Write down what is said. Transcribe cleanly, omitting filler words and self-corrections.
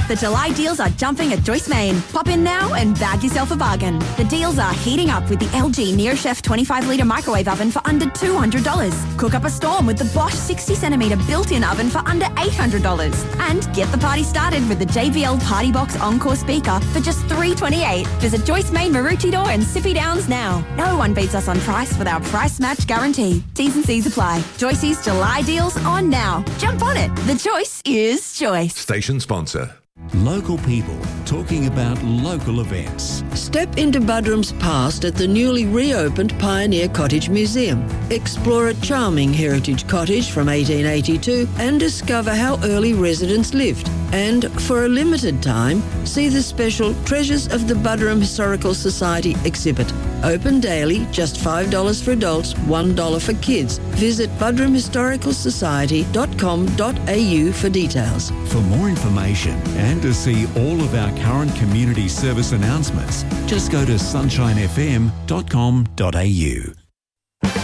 The July deals are jumping at Joyce Main. Pop in now and bag yourself a bargain. The deals are heating up with the LG NeoChef 25-litre microwave oven for under $200. Cook up a storm with the Bosch 60-centimetre built-in oven for under $800. And get the party started with the JBL Party Box Encore speaker for just $328. Visit Joyce Main Maroochydore and Sippy Downs now. No one beats us on price with our price match guarantee. T's and C's apply. Joyce's July deals on now. Jump on it. The choice is Joyce. Station sponsor. Local people talking about local events. Step into Buderim's past at the newly reopened Pioneer Cottage Museum. Explore a charming heritage cottage from 1882 and discover how early residents lived. And for a limited time, see the special Treasures of the Buderim Historical Society exhibit. Open daily, just $5 for adults, $1 for kids. Visit buderimhistoricalsociety.com.au for details. For more information and to see all of our current community service announcements, just go to sunshinefm.com.au.